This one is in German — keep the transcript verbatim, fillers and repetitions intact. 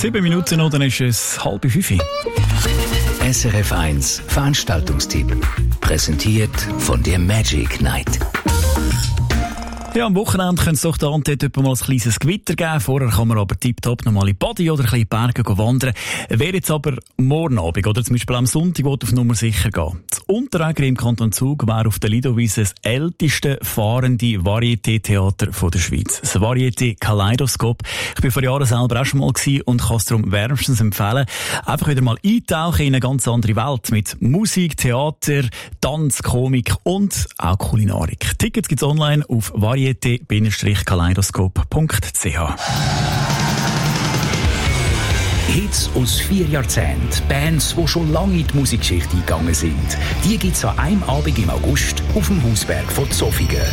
Sieben Minuten noch, dann ist es halb fünf. S R F eins Veranstaltungstipp. Präsentiert von der Magic Night. Ja, am Wochenende könnte es doch da und dort mal ein kleines Gewitter geben. Vorher kann man aber tiptop noch mal in die Body oder ein bisschen in die Berge wandern. Wer jetzt aber morgen Abend oder zum Beispiel am Sonntag auf Nummer sicher gehen. Das Unteräger im Kanton Zug wäre auf der Lidowiese das älteste fahrende Varieté-Theater der Schweiz. Das Varieté Kaleidoskop. Ich war vor Jahren selber auch schon mal gewesen und kann es darum wärmstens empfehlen. Einfach wieder mal eintauchen in eine ganz andere Welt mit Musik, Theater, Tanz, Komik und auch Kulinarik. Tickets gibt's online auf varieté kaleidoskop punkt c h. Hits aus vier Jahrzehnten, Bands, die schon lange in die Musikgeschichte eingegangen sind. Die gibt's an einem Abend im August auf dem Hausberg von Zofingen.